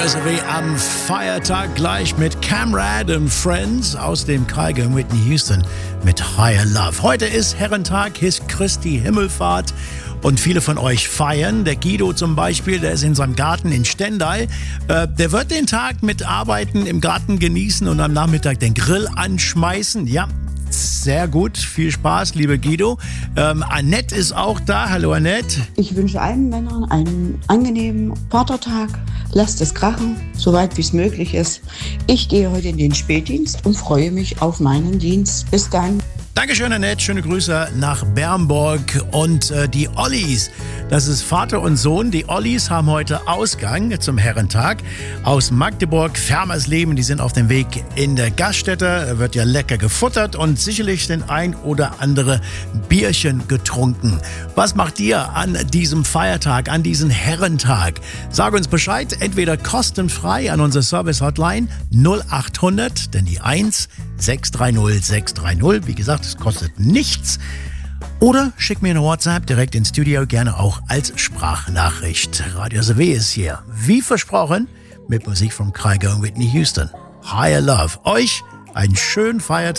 SRW am Feiertag gleich mit Camrad and Friends aus dem Kaiger Whitney Houston mit Higher Love. Heute ist Herrentag, ist Christi Himmelfahrt und viele von euch feiern. Der Guido zum Beispiel, der ist in seinem Garten in Stendal. Der wird den Tag mit Arbeiten im Garten genießen und am Nachmittag den Grill anschmeißen. Ja, sehr gut. Viel Spaß, liebe Guido. Annette ist auch da. Hallo, Annette. Ich wünsche allen Männern einen angenehmen Vatertag. Lasst es krachen, soweit wie es möglich ist. Ich gehe heute in den Spätdienst und freue mich auf meinen Dienst. Bis dann. Dankeschön, Annette. Schöne Grüße nach Bernburg. Und die Ollis, das ist Vater und Sohn. Die Ollis haben heute Ausgang zum Herrentag aus Magdeburg. Fermersleben, die sind auf dem Weg in der Gaststätte. Wird ja lecker gefuttert und sicherlich den ein oder andere Bierchen getrunken. Was macht ihr an diesem Feiertag, an diesem Herrentag? Sag uns Bescheid, entweder kostenfrei an unsere Service-Hotline 0800, denn die 1 630 630. Wie gesagt, es kostet nichts. Oder schick mir eine WhatsApp direkt ins Studio, gerne auch als Sprachnachricht. Radio SRW ist hier, wie versprochen, mit Musik vom Kaiger Whitney Houston. Higher Love. Euch einen schönen Feiertag.